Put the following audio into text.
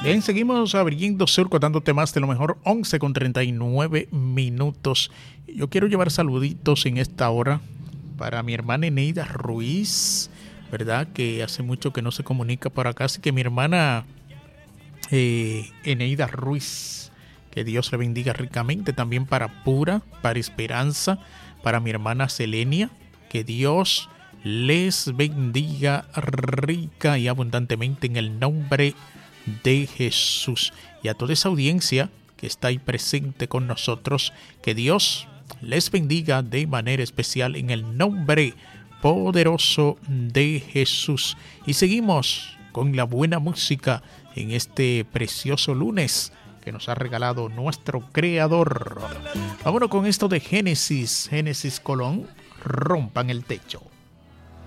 Bien, seguimos abriendo surco, dándote más de lo mejor, 11:39. Yo quiero llevar saluditos en esta hora para mi hermana Eneida Ruiz, ¿verdad? Que hace mucho que no se comunica por acá, así que mi hermana Eneida Ruiz, que Dios le bendiga ricamente. También para Pura, para Esperanza, para mi hermana Selenia, que Dios les bendiga rica y abundantemente en el nombre de Jesús. Y a toda esa audiencia que está ahí presente con nosotros, que Dios les bendiga de manera especial en el nombre poderoso de Jesús. Y seguimos con la buena música en este precioso lunes que nos ha regalado nuestro Creador. Vámonos con esto de Génesis Colón, Rompan el Techo.